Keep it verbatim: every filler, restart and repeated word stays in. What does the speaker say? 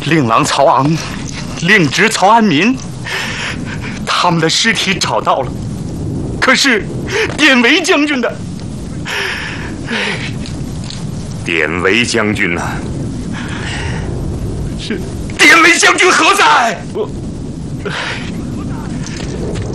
令郎曹昂、令侄曹安民，他们的尸体找到了，可是典韦将军的。 典韦将军呢？ 是典韦将军何在？ 我